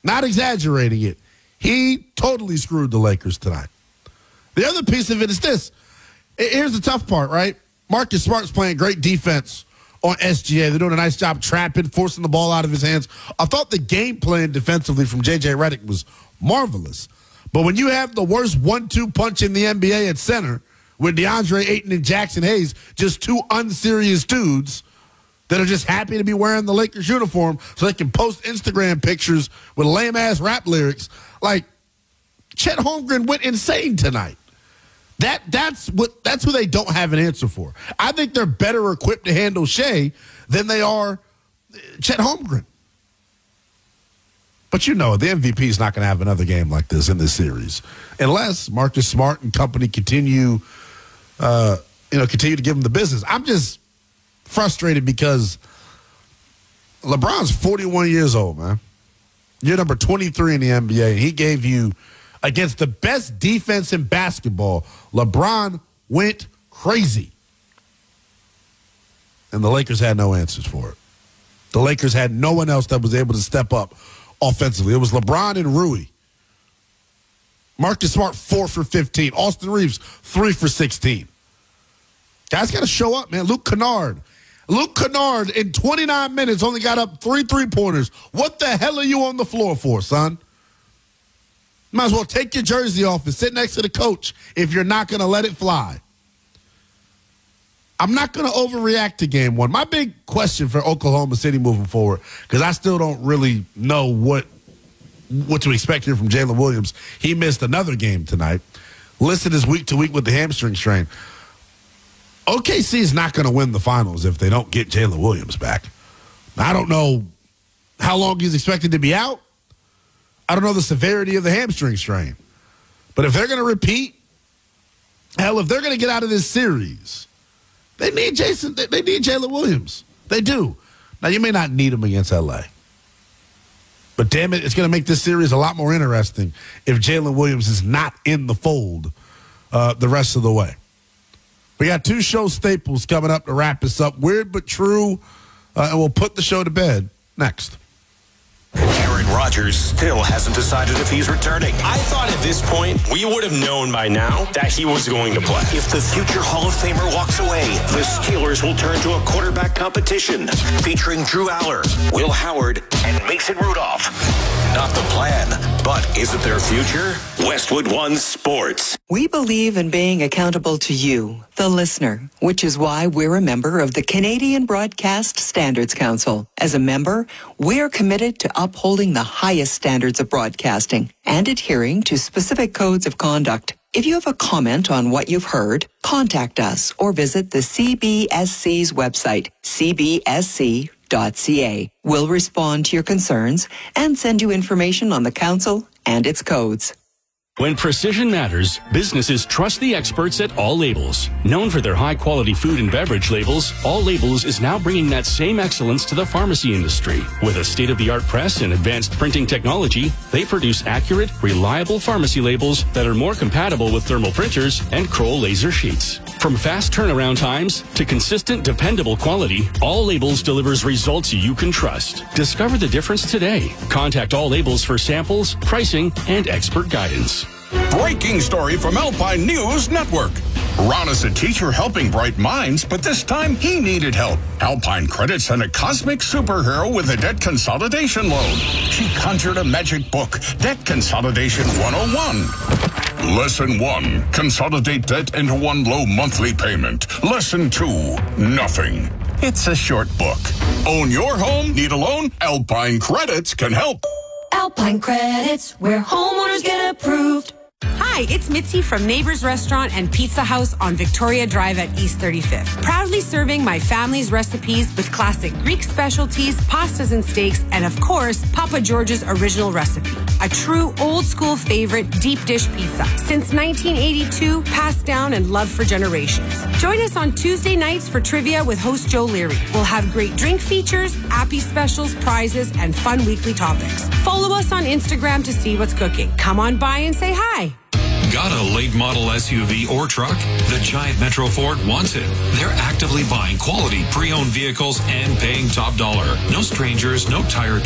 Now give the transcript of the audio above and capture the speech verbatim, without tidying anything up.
Not exaggerating it. He totally screwed the Lakers tonight. The other piece of it is this. Here's the tough part, right? Marcus Smart's playing great defense on S G A. They're doing a nice job trapping, forcing the ball out of his hands. I thought the game plan defensively from J J Redick was marvelous. But when you have the worst one two punch in the N B A at center, with DeAndre Ayton and Jackson Hayes, just two unserious dudes that are just happy to be wearing the Lakers uniform so they can post Instagram pictures with lame-ass rap lyrics, like, Chet Holmgren went insane tonight. That that's what that's who they don't have an answer for. I think they're better equipped to handle Shea than they are Chet Holmgren. But you know, the M V P is not going to have another game like this in this series unless Marcus Smart and company continue, uh, you know, continue to give him the business. I'm just frustrated because LeBron's forty-one years old, man. You're number twenty-three in the N B A, and he gave you, against the best defense in basketball, LeBron went crazy. And the Lakers had no answers for it. The Lakers had no one else that was able to step up offensively. It was LeBron and Rui. Marcus Smart, four for fifteen. Austin Reeves, three for sixteen. Guys got to show up, man. Luke Kennard. Luke Kennard, in twenty-nine minutes, only got up three three-pointers. What the hell are you on the floor for, son? Might as well take your jersey off and sit next to the coach if you're not going to let it fly. I'm not going to overreact to game one. My big question for Oklahoma City moving forward, because I still don't really know what what to expect here from Jalen Williams. He missed another game tonight. Listed as week to week with the hamstring strain. O K C is not going to win the finals if they don't get Jalen Williams back. I don't know how long he's expected to be out. I don't know the severity of the hamstring strain. But if they're going to repeat, hell, if they're going to get out of this series, they need Jason. They need Jalen Williams. They do. Now, you may not need him against L A. But damn it, it's going to make this series a lot more interesting if Jalen Williams is not in the fold uh, the rest of the way. We got two show staples coming up to wrap us up. Weird but true, uh, and we'll put the show to bed next. Aaron Rodgers still hasn't decided if he's returning. I thought at this point we would have known by now that he was going to play. If the future Hall of Famer walks away, the Steelers will turn to a quarterback competition featuring Drew Aller, Will Howard, and Mason Rudolph. Not the plan, but is it their future? Westwood One Sports. We believe in being accountable to you, the listener, which is why we're a member of the Canadian Broadcast Standards Council. As a member, we're committed to upholding the highest standards of broadcasting and adhering to specific codes of conduct. If you have a comment on what you've heard, contact us or visit the C B S C's website, c b s c dot c a. We'll respond to your concerns and send you information on the council and its codes. When precision matters, businesses trust the experts at All Labels. Known for their high-quality food and beverage labels, All Labels is now bringing that same excellence to the pharmacy industry. With a state-of-the-art press and advanced printing technology, they produce accurate, reliable pharmacy labels that are more compatible with thermal printers and Kroll laser sheets. From fast turnaround times to consistent, dependable quality, All Labels delivers results you can trust. Discover the difference today. Contact All Labels for samples, pricing, and expert guidance. Breaking story from Alpine News Network. Ron is a teacher helping bright minds, but this time he needed help. Alpine Credit sent a cosmic superhero with a debt consolidation loan. She conjured a magic book, Debt Consolidation one oh one. Lesson one, consolidate debt into one low monthly payment. Lesson two, nothing. It's a short book. Own your home? Need a loan? Alpine Credits can help. Alpine Credits, where homeowners get approved. Hi, it's Mitzi from Neighbors Restaurant and Pizza House on Victoria Drive at East thirty-fifth. Proudly serving my family's recipes with classic Greek specialties, pastas and steaks, and of course, Papa George's original recipe. A true old school favorite deep dish pizza. Since nineteen eighty-two, passed down and loved for generations. Join us on Tuesday nights for trivia with host Joe Leary. We'll have great drink features, appy specials, prizes, and fun weekly topics. Follow us on Instagram to see what's cooking. Come on by and say hi. Got a late model S U V or truck? The Giant Metro Ford wants it. They're actively buying quality pre-owned vehicles and paying top dollar. No strangers, no tire